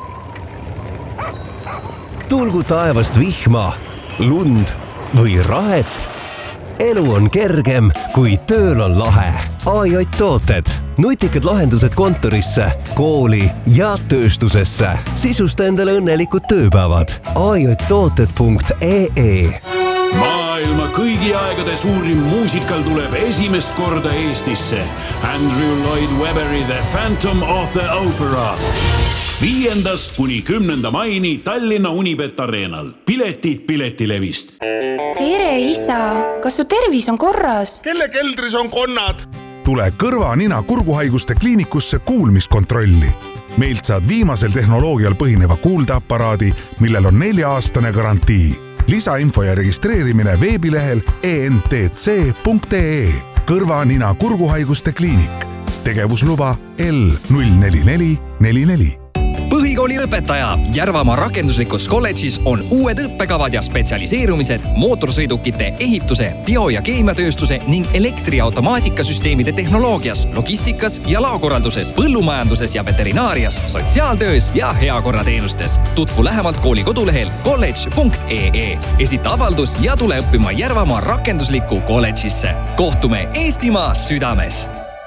Tulgu taevast vihma, lund või rahet. Elu on kergem, kui tööl on lahe. A J tooted. Nutikad lahendused kontorisse, kooli ja tööstusesse. Sisusta endale õnnelikud tööpäevad. A J tooted punkt e e. Maailma kõigi aegade suurim muusikal tuleb esimest korda Eestisse. Andrew Lloyd Webberi The Phantom of the Opera. Viiendast kuni kümnenda maini Tallinna Unibet Arenal. Piletid Piletilevist. Tere, isa! Kas su tervis on korras? Kelle keldris on konnad? Tule kõrva, nina, kurguhaiguste kliinikusse kuulmiskontrolli. Meilt saad viimasel tehnoloogial põhineva kuuldeaparaadi, millel on nelja-aastane garantii. Lisainfo ja registreerimine veebilehel e n t c punkt e e. Kõrva, nina, kurguhaiguste kliinik. Tegevusluba L null neli neli neli neli. Põhikooli lõpetaja Järvamaa rakenduslikus kolledžis on uued õppekavad ja spetsialiseerumised mootorsõidukite, ehituse, bio- ja keemiatööstuse ning elektriautomaatikasüsteemide tehnoloogias, logistikas ja laokorralduses, põllumajanduses ja veterinaarias, sotsiaaltöös ja heakorrateenustes. Tutvu lähemalt kooli kodulehel kolledž punkt e e. Esita avaldus ja tule õppima Järvamaa rakenduslikku kolledžisse. Kohtume Eestimaa südames!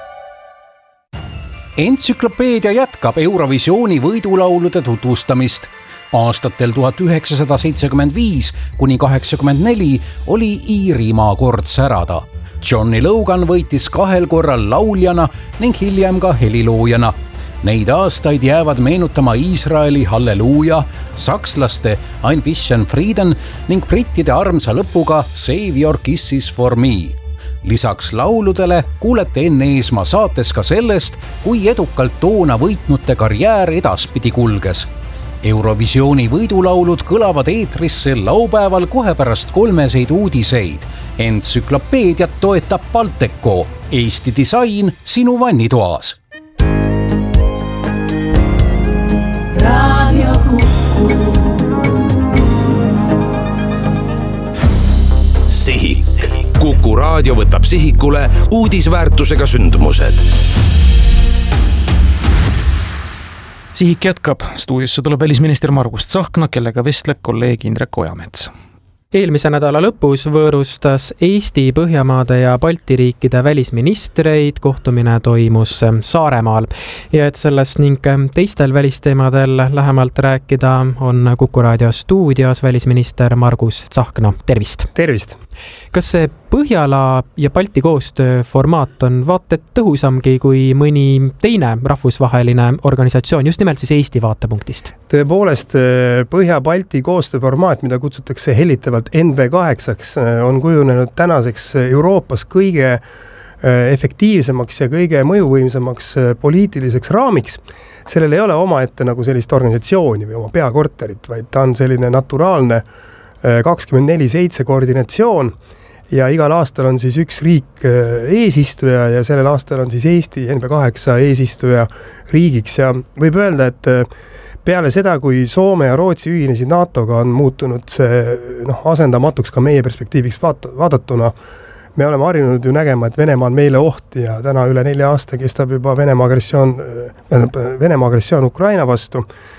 Entsüklopeedia jätkab Eurovisiooni võidulaulude tutvustamist. Aastatel tuhat üheksasada seitsekümmend viis kuni kaheksakümmend neli oli Iirimaa kord särada. Johnny Logan võitis kahel korral lauljana ning hiljem ka heliloojana. Neid aastaid jäävad meenutama Iisraeli Halleluuja, sakslaste Ein bisschen Frieden ning brittide armsa lõpuga Save Your Kisses for Me. lisaks lauludele kuulete Enn Eesmaa saates ka sellest, kui edukalt toona võitnute karjäär edaspidi kulges. Eurovisiooni võidulaulud kõlavad eetris sel laupäeval kohe pärast kolmeseid uudiseid. Entsüklopeediat toetab Balteco, Eesti disain sinu vannitoas. Radio Kuku. Sihik. Kuku raadio võtab sihikule uudisväärtusega sündmused. Sihik jätkab. Stuudiosse tuleb välisminister Margus Tsahkna, kellega vestleb kolleeg Indrek Ojamets. Eelmise nädala lõpus võõrustas Eesti, Põhjamaade ja Balti riikide välisministreid. Kohtumine toimus Saaremaal. Ja et sellest ning teistel välisteemadel lähemalt rääkida on Kuku raadio stuudios välisminister Margus Tsahkna. Tervist! Tervist! Kas see Põhjala ja Balti koostöö formaat on vaata tõhusamgi kui mõni teine rahvusvaheline organisatsioon, just nimelt siis Eesti vaatepunktist? Tõepoolest, Põhja-Balti koostööformaat, mida kutsutakse hellitavalt N B kaheksaks, on kujunenud tänaseks Euroopas kõige efektiivsemaks ja kõige mõjuvõimsamaks poliitiliseks raamiks. Sellel ei ole omaette nagu sellist organisatsiooni või oma peakorterit, vaid ta on selline naturaalne kakskümmend neli seitse koordinatsioon ja igal aastal on siis üks riik eesistuja ja sellel aastal on siis Eesti N B kaheksa eesistuja riigiks ja võib öelda, et peale seda, kui Soome ja Rootsi ühinesid NATOga, on muutunud see noh, asendamatuks ka meie perspektiiviks vaat- vaadatuna. Me oleme harjunud ju nägema, et Venemaa on meile oht ja täna üle nelja aasta kestab juba Venemaa agressioon, Venemaa agressioon Ukraina vastu,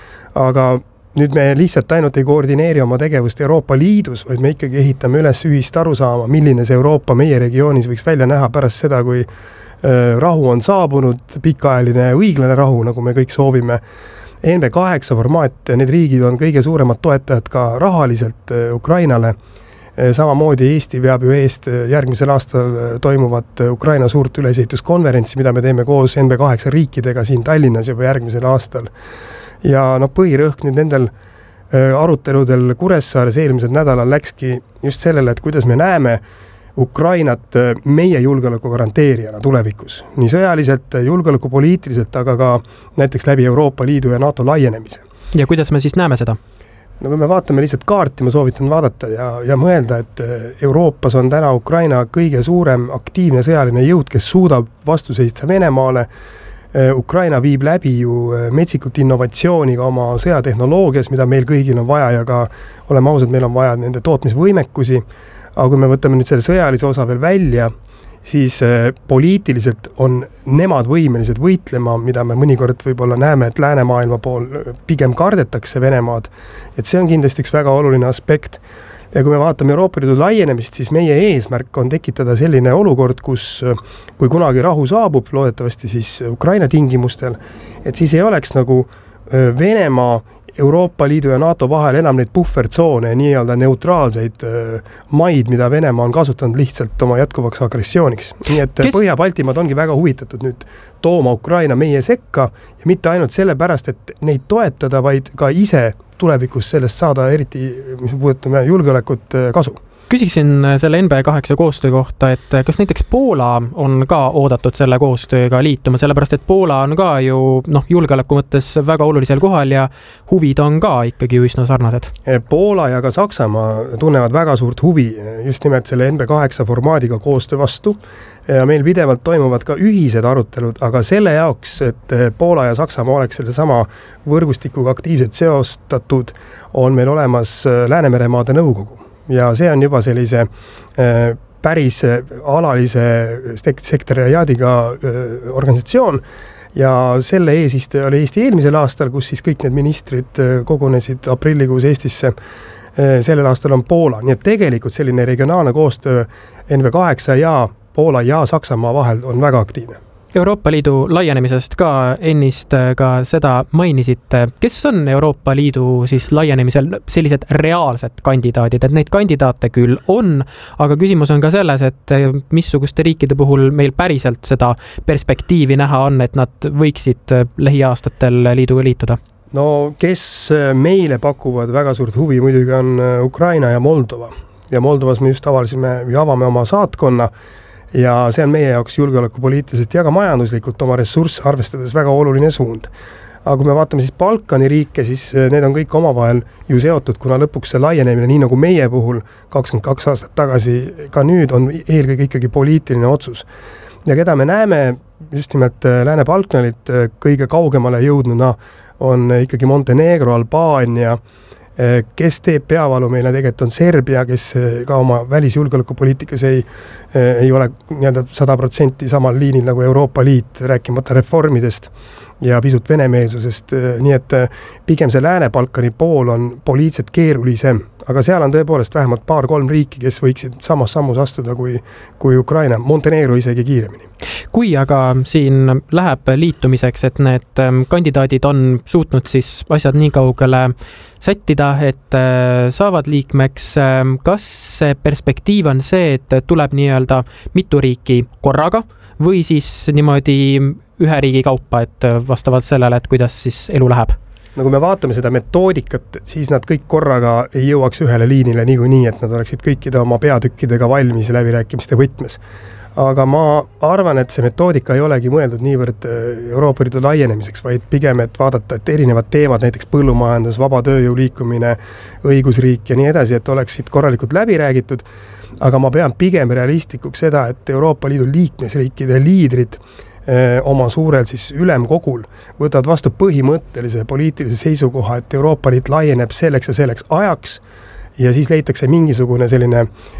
aga nüüd me lihtsalt ainult ei koordineeri oma tegevust Euroopa Liidus, vaid me ikkagi ehitame üles ühist arusaama, milline see Euroopa meie regioonis võiks välja näha pärast seda, kui rahu on saabunud, pikaajaline õiglane rahu, nagu me kõik soovime. N B kaheksa formaat, need riigid on kõige suuremad toetajad ka rahaliselt Ukrainale. Samamoodi Eesti veab ju eest järgmisel aastal toimuvat Ukraina suurt ülesehituskonverentsi, mida me teeme koos N B kaheksa riikidega siin Tallinnas juba järgmisel aastal. Ja no põhirõhk nüüd nendel aruteludel Kuressaares eelmisel nädalal läkski just sellele, et kuidas me näeme Ukrainat meie julgeoleku garanteerijana tulevikus. Nii sõjaliselt, julgeolekupoliitiliselt, aga ka näiteks läbi Euroopa Liidu ja NATO laienemise. Ja kuidas me siis näeme seda? No kui me vaatame lihtsalt kaarti, ma soovitan vaadata ja, ja mõelda, et Euroopas on täna Ukraina kõige suurem aktiivne sõjaline jõud, kes suudab vastu seista Venemaale. Ukraina viib läbi ju metsikult innovatsiooniga oma sõjatehnoloogias, mida meil kõigil on vaja ja ka oleme ausad, meil on vaja nende tootmisvõimekusi. Aga kui me võtame nüüd selle sõjalise osa veel välja, siis poliitiliselt on nemad võimelised võitlema, mida me mõnikord võib-olla näeme, et läänemaailma pool pigem kardetakse Venemaad. Et see on kindlasti üks väga oluline aspekt. Ja kui me vaatame Euroopa Liidu laienemist, siis meie eesmärk on tekitada selline olukord, kus kui kunagi rahu saabub, loodetavasti siis Ukraina tingimustel, et siis ei oleks nagu Venemaa, Euroopa Liidu ja NATO vahel enam neid puhvertsoone ja nii-öelda neutraalseid maid, mida Venemaa on kasutanud lihtsalt oma jätkuvaks agressiooniks. Nii et Kes... Põhja-Baltimaad ongi väga huvitatud nüüd tooma Ukraina meie sekka ja mitte ainult selle pärast, et neid toetada, vaid ka ise tulevikus sellest saada eriti, mis puudutame julgeolekut, kasu. Küsiksin selle N B kaheksa koostöö kohta, et kas näiteks Poola on ka oodatud selle koostööga liituma, sellepärast et Poola on ka ju noh, julgeoleku mõttes väga olulisel kohal ja huvid on ka ikkagi üsna sarnased. Poola ja ka Saksamaa tunnevad väga suurt huvi just nimelt selle N B kaheksa formaadiga koostöö vastu ja meil pidevalt toimuvad ka ühised arutelud, aga selle jaoks, et Poola ja Saksamaa oleks selle sama võrgustikuga aktiivselt seostatud, on meil olemas Läänemeremaade nõukogu. Ja see on juba sellise äh, päris alalise sektoriaadiga äh, organisatsioon ja selle eesistuja oli Eesti eelmisel aastal, kus siis kõik need ministrid äh, kogunesid aprillikuus Eestisse. Äh, sellel aastal on Poola, nii et tegelikult selline regionaalne koostöö N B kaheksa ja Poola ja Saksamaa vahel on väga aktiivne. Euroopa Liidu laienemisest ka ennist ka seda mainisite. Kes on Euroopa Liidu siis laienemisel sellised reaalsed kandidaadid, et neid kandidaate küll on, aga küsimus on ka selles, et missuguste riikide puhul meil päriselt seda perspektiivi näha on, et nad võiksid lähiaastatel liiduga liituda? No kes meile pakuvad väga suurt huvi muidugi on Ukraina ja Moldova. Ja Moldovas me just avalisime või avame oma saatkonna ja see on meie jaoks julgeolekupoliitiliselt ja ka majanduslikult oma ressursse arvestades väga oluline suund. Aga kui me vaatame siis Balkani riike, siis need on kõik omavahel ju seotud, kuna lõpuks see laienemine, nii nagu meie puhul kakskümmend kaks aastat tagasi, ka nüüd on eelkõige ikkagi poliitiline otsus. Ja keda me näeme just nimelt Lääne-Balkanilt kõige kaugemale jõudnuna on ikkagi Montenegro, Albaania, kes teeb peavalu meile tegelikult on Serbia, kes ka oma välisjulgeolekupoliitikas ei, ei ole nii-öelda sada protsenti samal liinil nagu Euroopa Liit, rääkimata reformidest ja pisut venemeelsusest, nii et pigem see Lääne-Balkani pool on poliitiliselt keerulisem, aga seal on tõepoolest vähemalt paar-kolm riiki, kes võiksid samas sammus astuda kui, kui Ukraina, Montenegro isegi kiiremini. Kui aga siin läheb liitumiseks, et need kandidaadid on suutnud siis asjad nii kaugele sättida, et saavad liikmeks, kas see perspektiiv on see, et tuleb nii-öelda mitu riiki korraga või siis niimoodi ühe riigi kaupa, et vastavalt sellele, et kuidas siis elu läheb? No kui me vaatame seda metoodikat, siis nad kõik korraga ei jõuaks ühele liinile niikuinii, et nad oleksid kõikide oma peatükkidega valmis läbirääkimiste võtmes. Aga ma arvan, et see metoodika ei olegi mõeldud niivõrd Euroopa Liidu laienemiseks, vaid pigem, et vaadata, et erinevad teemad, näiteks põllumajandus, vaba tööjõu liikumine, õigusriik ja nii edasi, et oleksid korralikult läbi räägitud. Aga ma pean pigem realistlikuks seda, et Euroopa Liidu liikmesriikide liidrid oma suurel siis ülemkogul võtavad vastu põhimõttelise poliitilise seisukoha, et Euroopa Liit laieneb selleks ja selleks ajaks ja siis leitakse mingisugune selline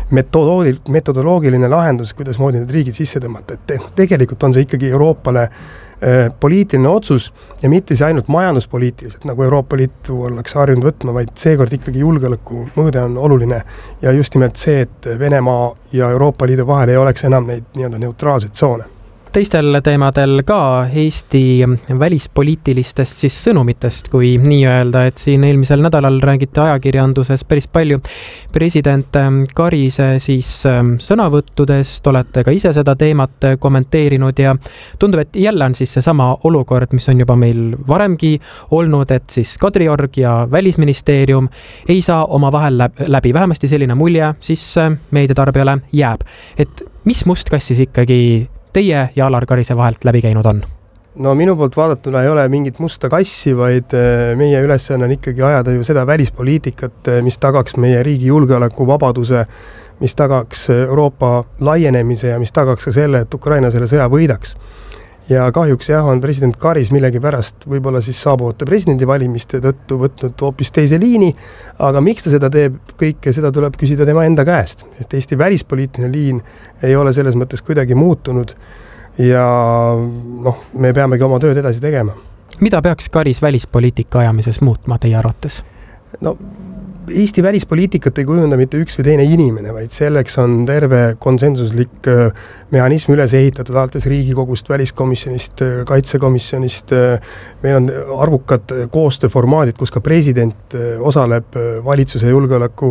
metodoloogiline lahendus, kuidas moodi need riigid sisse tõmmata. Et tegelikult on see ikkagi Euroopale poliitiline otsus ja mitte see ainult majanduspoliitiliselt, nagu Euroopa Liitu ollakse harjunud võtma, vaid seekord ikkagi julgeoleku mõõde on oluline ja just nimelt see, et Venemaa ja Euroopa Liidu vahel ei oleks enam neid nii-öelda neutraalseid tsoone. Teistel teemadel ka Eesti välispoliitilistest siis sõnumitest, kui nii öelda, et siin eelmisel nädalal räägiti ajakirjanduses päris palju president Karise siis sõnavõttudest, olete ka ise seda teemat kommenteerinud ja tundub, et jälle on siis see sama olukord, mis on juba meil varemgi olnud, et siis Kadriorg ja Välisministeerium ei saa oma vahel läbi, vähemasti selline mulje siis meediatarbijale jääb. Et mis mustkast siis ikkagi teie ja Alar Karise vahelt läbi käinud on? No minu poolt vaadatuna ei ole mingit musta kassi, vaid meie ülesanne on ikkagi ajada ju seda välispoliitikat, mis tagaks meie riigi julgeoleku vabaduse, mis tagaks Euroopa laienemise ja mis tagaks ka selle, et Ukraina selle sõja võidaks. Ja kahjuks jah, on president Karis millegi pärast võib-olla siis saabuvate presidendivalimiste tõttu võtnud hoopis teise liini, aga miks ta seda teeb kõike, seda tuleb küsida tema enda käest. Et Eesti välispoliitiline liin ei ole selles mõttes kuidagi muutunud ja noh, me peamegi oma tööd edasi tegema. Mida peaks Karis välispoliitika ajamises muutma teie arvates? No Eesti välispoliitikat ei kujunda mitte üks või teine inimene, vaid selleks on terve konsensuslik mehhanism üles ehitatud alates Riigikogust, väliskomisjonist, kaitsekomisjonist. Meil on arvukad koostööformaadid, kus ka president osaleb, valitsuse julgeoleku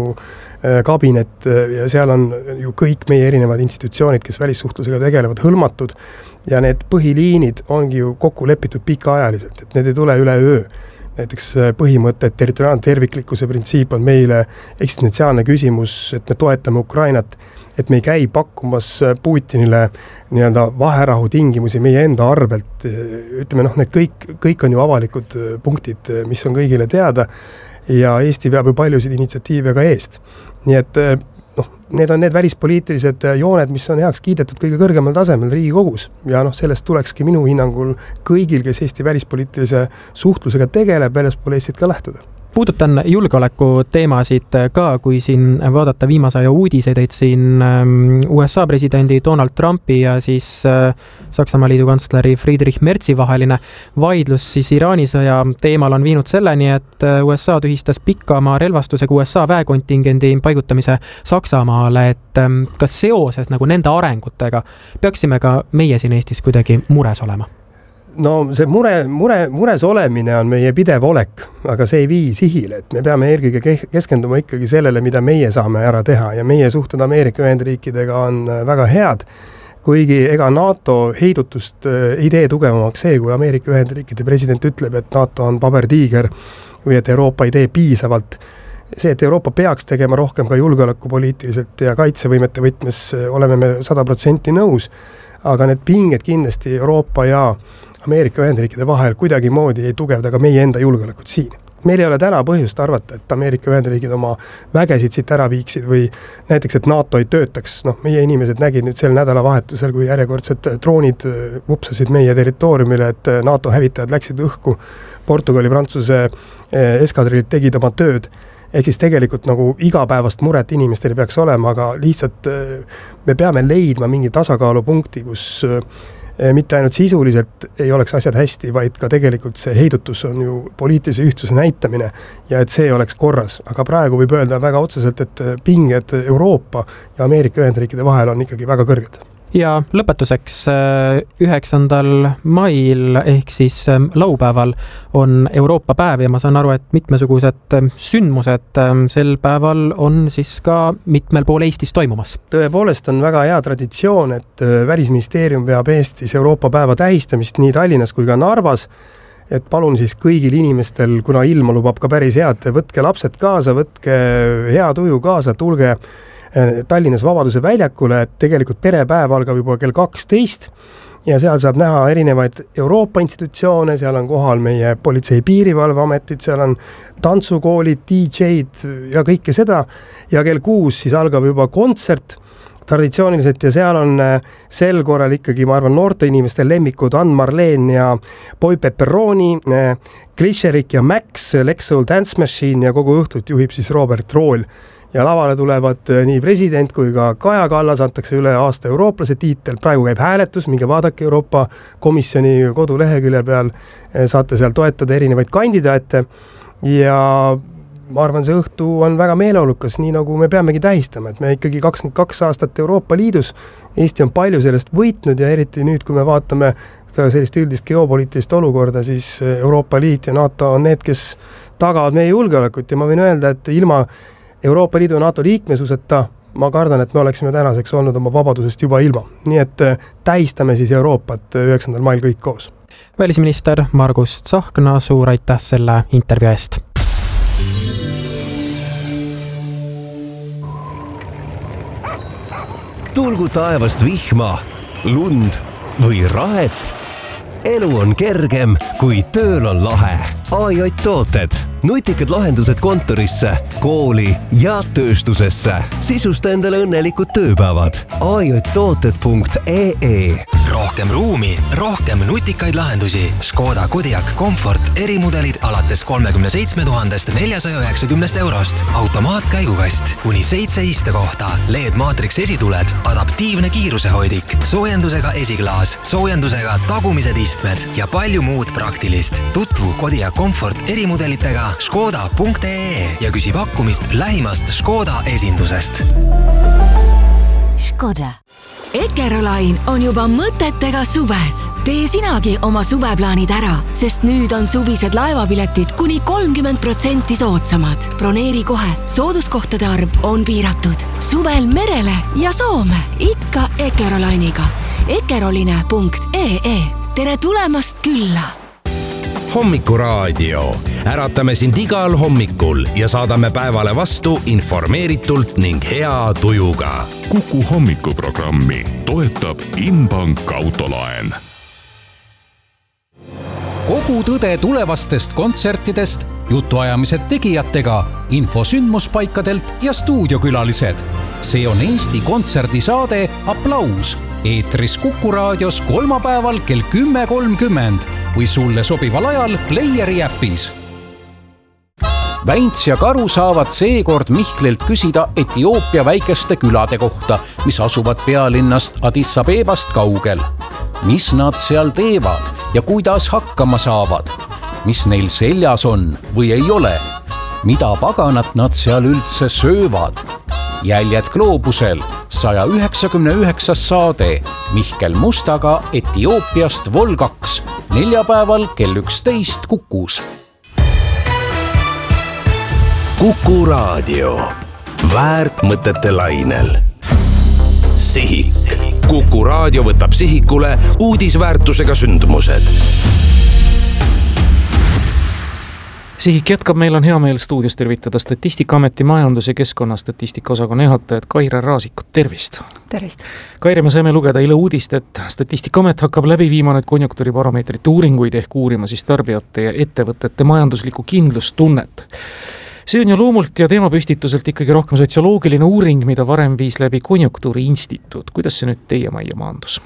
kabinet ja seal on ju kõik meie erinevad institutsioonid, kes välissuhtlusega tegelevad, hõlmatud ja need põhiliinid ongi ju kokku lepitud pikaajaliselt, et need ei tule üle öö. Näiteks põhimõte, et territoriaalne terviklikkuse printsiip on meile eksistentsiaalne küsimus, et me toetame Ukrainat, et me ei käi pakkumas Putinile nii-öelda vaherahu tingimusi meie enda arvelt. Ütleme, noh, need kõik, kõik on ju avalikud punktid, mis on kõigile teada ja Eesti peab ju paljusid initsiatiive ka eest. Nii et noh, need on need välispoliitilised jooned, mis on heaks kiidetud kõige kõrgemal tasemel Riigikogus ja noh, sellest tulekski minu hinnangul kõigil, kes Eesti välispoliitilise suhtlusega tegeleb, väljaspool Eestit ka lähtuda. Puudutan julgeoleku teemasid ka, kui siin vaadata viimase aja uudiseid, et siin U S A presidendi Donald Trumpi ja siis Saksamaa liidu kantsleri Friedrich Merzi vaheline vaidlus siis Iraani sõja teemal on viinud selleni, et U S A tühistas pikama relvastusega U S A väekontingendi paigutamise Saksamaale, et kas seoses nagu nende arengutega peaksime ka meie siin Eestis kuidagi mures olema? No see mure, mure, mures olemine on meie pidev olek, aga see ei vii sihile, et me peame eelkõige keskenduma ikkagi sellele, mida meie saame ära teha ja meie suhted Ameerika Ühendriikidega on väga head, kuigi ega NATO heidutust ei tee tugevamaks see, kui Ameerika Ühendriikide president ütleb, et NATO on pabertiiger või et Euroopa ei tee piisavalt. see, et Euroopa peaks tegema rohkem ka julgeolekupoliitiliselt ja kaitsevõimete võtmes, oleme me sada protsenti nõus, aga need pinged kindlasti Euroopa ja Ameerika Ühendriikide vahel kuidagimoodi ei tugevda ka meie enda julgeolekut siin. Meil ei ole täna põhjust arvata, et Ameerika Ühendriigid oma vägesid siit ära viiksid või näiteks, et NATO ei töötaks. Noh, meie inimesed nägid nüüd sel nädalavahetusel, kui järjekordsed droonid vupsasid meie territooriumile, et NATO hävitajad läksid õhku. Portugali, Prantsuse eskadrilid tegid oma tööd. Ehk siis tegelikult nagu igapäevast muret inimestel ei peaks olema, aga lihtsalt me peame leidma mingi tasakaalupunkti, kus mitte ainult sisuliselt ei oleks asjad hästi, vaid ka tegelikult see heidutus on ju poliitilise ühtsuse näitamine ja et see oleks korras. Aga praegu võib öelda väga otseselt, et pinged Euroopa ja Ameerika Ühendriikide vahel on ikkagi väga kõrged. Ja lõpetuseks üheksandal mail ehk siis laupäeval on Euroopa päev ja ma saan aru, et mitmesugused sündmused sel päeval on siis ka mitmel pool Eestis toimumas. Tõepoolest on väga hea traditsioon, et Välisministeerium veab Eestis Euroopa päeva tähistamist nii Tallinnas kui ka Narvas. Et palun siis kõigil inimestel, kuna ilma lubab ka päris head, võtke lapsed kaasa, võtke hea tuju kaasa, tulge Tallinnas Vabaduse väljakule, et tegelikult perepäev algab juba kell kaksteist ja seal saab näha erinevaid Euroopa institutsioone, seal on kohal meie politsei piirivalveametid, seal on tantsukoolid, D J-d ja kõike seda ja kell kuus siis algab juba kontsert traditsiooniliselt ja seal on sel korral ikkagi, ma arvan, noorte inimeste lemmikud Ann Marleen ja Boy Pepperoni, Grisherik ja Max, Lexoul Dance Machine ja kogu õhtut juhib siis Robert Rool. Ja lavale tulevad nii president kui ka Kaja Kallas, antakse üle aasta eurooplase tiitel. Praegu käib hääletus, minge vaadake Euroopa Komisjoni kodulehekülje peal, saate seal toetada erinevaid kandidaate ja ma arvan, see õhtu on väga meeleolukas, nii nagu me peamegi tähistama, et me ikkagi kakskümmend kaks aastat Euroopa Liidus, Eesti on palju sellest võitnud ja eriti nüüd, kui me vaatame ka sellist üldist geopoliitilist olukorda, siis Euroopa Liit ja NATO on need, kes tagavad meie julgeolekut ja ma võin öelda, et ilma Euroopa Liidu ja NATO liikmesuseta ma kardan, et me oleksime tänaseks olnud oma vabadusest juba ilma. Nii et tähistame siis Euroopat üheksandal mail kõik koos. Välisminister Margus Tsahkna, suur aitäh selle intervjuu eest. Tulgu taevast vihma, lund või rahet. Elu on kergem, kui tööl on lahe. A J tooted. Nutikad lahendused kontorisse, kooli ja tööstusesse. Sisusta endale õnnelikud tööpäevad. A J tooted punkt E E. Rohkem ruumi, rohkem nutikaid lahendusi. Škoda Kodiaq Comfort erimudelid alates kolmekümne seitsme tuhandest neljasaja üheksakümnest eurost. Automaatkäigukast, kuni seitse istekohta, L E D Matrix esituled, adaptiivne kiirusehoidik, soojendusega esiklaas, soojendusega tagumised istmed ja palju muud praktilist. Tutvu Kodiaq Comfort erimudelitega škoda punkt E E ja küsi pakkumist lähimast Škoda esindusest. Škoda. Ekerolain on juba mõtetega suves. Tee sinagi oma suveplaanid ära, sest nüüd on suvised laevapiletid kuni kolmkümmend protsenti soodsamad. Broneeri kohe, sooduskohtade arv on piiratud. Suvel merele ja Soome, ikka Ekerolainiga. ekeroline punkt E E. Tere tulemast külla! Hommikuraadio. Äratame sind igal hommikul ja saadame päevale vastu informeeritult ning hea tujuga. Kuku hommikuprogrammi toetab Inbank autolaen. Kogu tõde tulevastest kontsertidest, jutuajamised tegijatega, info sündmuspaikadelt ja stuudiokülalised. See on Eesti kontserdisaade Aplaus. Eetris Kuku raadios kolmapäeval kell kümme kolmkümmend või sulle sobival ajal Playeri äpis. Väints ja Karu saavad seekord Mihklilt küsida Etioopia väikeste külade kohta, mis asuvad pealinnast Addis Abebast kaugel. Mis nad seal teevad ja kuidas hakkama saavad? Mis neil seljas on või ei ole? Mida paganat nad seal üldse söövad? Jäljed gloobusel, saja üheksakümne üheksas saade Mihkel Mustaga Etioopiast Vol kaks, neljapäeval kell üksteist Kukus. Kuku raadio. Väärt mõtete lainel. Sihik. Kuku raadio võtab sihikule uudisväärtusega sündmused. Sihik jätkab, meil on hea meel stuudios tervitada Statistikaameti majandus- ja keskkonnastatistika osakonna juhatajat Kaire Raasikut, tervist! Tervist! Kaire, me saime lugeda eile uudist, et Statistikaamet hakkab läbi viima nüüd konjunktuuribaromeetrite uuringuid ehk uurima siis tarbijate ja ettevõtete majanduslikku kindlustunnet. See on ju loomult ja teemapüstituselt ikkagi rohkem sotsioloogiline uuring, mida varem viis läbi Konjunktuuriinstituut. Kuidas see nüüd teie majja maandus?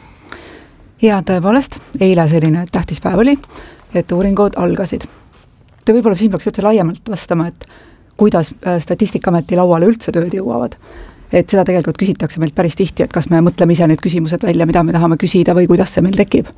Ja tõepoolest, eile selline tähtis päev oli, et uuringud algasid. Te võib-olla siin peaks üldse laiemalt vastama, et kuidas Statistikaameti lauale üldse tööd jõuavad. Et seda tegelikult küsitakse meilt päris tihti, et kas me mõtleme ise need küsimused välja, mida me tahame küsida või kuidas see meil tekib.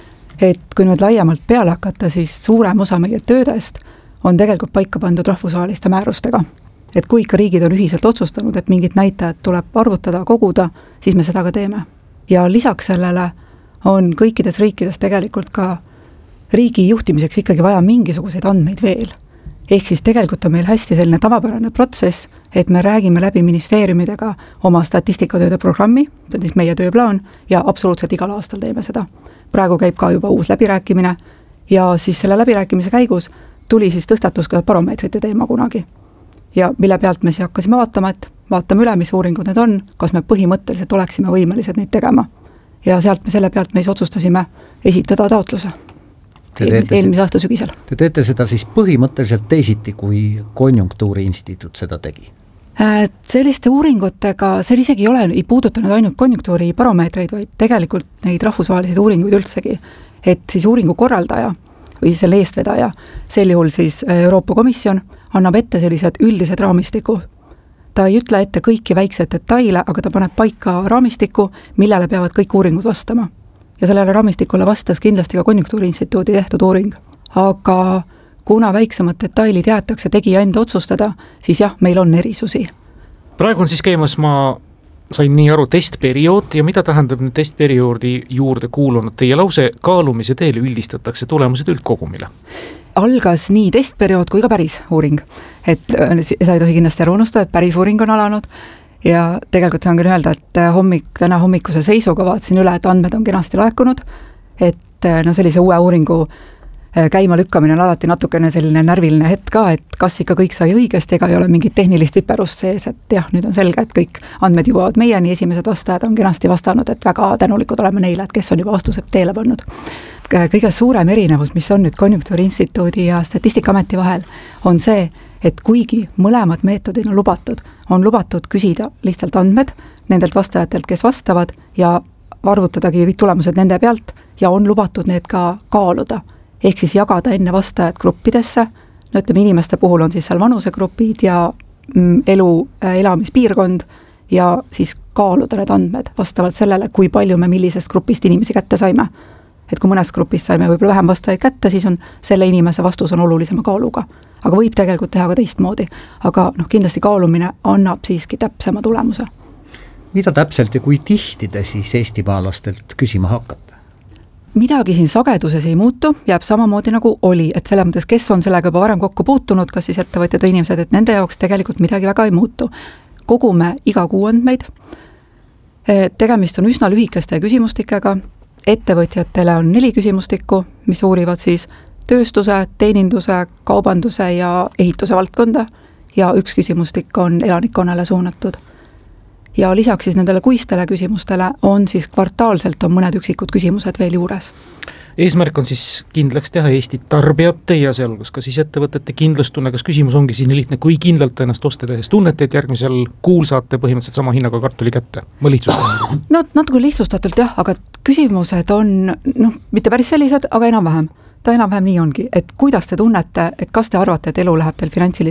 Et kui nüüd laiemalt peale hakata, siis suurem osa meie töödest on tegelikult paika pandud rahvusvaheliste määrustega. Et kui ikka riigid on ühiselt otsustanud, et mingid näitajad tuleb arvutada, koguda, siis me seda ka teeme. Ja lisaks sellele on kõikides riikides tegelikult ka riigi juhtimiseks ikkagi vaja mingisuguseid andmeid veel. Ehk siis tegelikult on meil hästi selline tavapärane protsess, et me räägime läbi ministeeriumidega oma statistikatööde programmi, see on siis meie tööplaan, ja absoluutselt igal aastal teeme seda. Praegu käib ka juba uus läbirääkimine ja siis selle läbirääkimise käigus tuli siis tõstatus ka baromeetrite teema kunagi. Ja mille pealt me siis hakkasime vaatama, et vaatame üle, mis uuringud need on, kas me põhimõtteliselt oleksime võimelised neid tegema. Ja sealt me selle pealt me siis otsustasime esitada taotluse. Eel, eelmise aasta sügisel. Te teete seda siis põhimõtteliselt teisiti, kui Konjunktuuriinstituut seda tegi? Selliste uuringutega, see isegi ei ole, ei puudutanud ainult konjunktuuri baromeetreid, vaid tegelikult neid rahvusvahelisi uuringuid üldsegi. Et siis uuringu korraldaja või selle eestvedaja, sel juhul siis Euroopa Komisjon annab ette sellised üldised raamistiku. Ta ei ütle ette kõiki väikseid detaile, aga ta paneb paika raamistiku, millele peavad kõik uuringud vastama. Ja sellele raamistikule vastas kindlasti ka Konjunktuuriinstituudi tehtud uuring. Aga kuna väiksemad detailid jäetakse tegija enda otsustada, siis jah, meil on erisusi. Praegu on siis käimas, ma sain nii aru, testperiood ja mida tähendab nüüd testperioodi juurde kuulunud teie lause kaalumise teel üldistatakse tulemused üldkogumile? Algas nii testperiood kui ka päris uuring. Et sa ei tohi kindlasti ära unustada, et päris uuring on alanud. Ja tegelikult saan küll öelda, et hommik, täna hommikuse seisuga vaatasin üle, et andmed on kenasti laekunud, et no sellise uue uuringu käima lükkamine on alati natukene selline närviline hetk ka, et kas ikka kõik sai õigesti, ega ei ole mingit tehnilist viperust sees, et jah, nüüd on selge, et kõik andmed jõuavad meieni, esimesed vastajad on kenasti vastanud, et väga tänulikud oleme neile, et kes on juba vastused teele pannud. Kõige suurem erinevus, mis on nüüd Konjunktuuriinstituudi ja Statistikaameti vahel, on see, et kuigi mõlemad meetodid on lubatud, on lubatud küsida lihtsalt andmed nendelt vastajatelt, kes vastavad ja arvutadagi tulemused nende pealt ja on lubatud need ka kaaluda. Ehk siis jagada enne vastajad gruppidesse, no ütleme inimeste puhul on siis seal vanusegrupid ja elu, elamispiirkond ja siis kaaluda need andmed vastavalt sellele, kui palju me millisest grupist inimesi kätte saime. Et kui mõnes grupis saime võib-olla vähem vastajaid kätte, siis on selle inimese vastus on olulisema kaaluga. Aga võib tegelikult teha ka teistmoodi. Aga noh, kindlasti kaalumine annab siiski täpsema tulemuse. Mida täpselt ja kui tihti te siis eestimaalastelt küsima hakkate? Midagi siin sageduses ei muutu, jääb samamoodi nagu oli, et selle mõttes, kes on sellega juba varem kokku puutunud, kas siis ettevõtjad või inimesed, et nende jaoks tegelikult midagi väga ei muutu. Kogume iga kuu andmeid, tegemist on üsna lühikeste küsimustikega, ettevõtjatele on neli küsimustikku, mis uurivad siis tööstuse, teeninduse, kaubanduse ja ehituse valdkonda ja üks küsimustik on elanikkonnale suunatud. Ja lisaks siis nendele kuistele küsimustele on siis kvartaalselt on mõned üksikud küsimused veel juures. Eesmärk on siis kindlaks teha Eesti tarbijate ja sealhulgas ka siis ettevõtete kindlustunne, kas küsimus ongi siis nii lihtne, kui kindlalt ennast oste tehes tunnete, et järgmisel kuul saate põhimõtteliselt sama hinnaga kartuli kätte. Ma lihtsustan. No natuke lihtsustatult jah, aga küsimused on, noh, mitte päris sellised, aga enam-vähem. Ta enam-vähem nii ongi, et kuidas te tunnete, et kas te arvate, et elu läheb teil finantsiliselt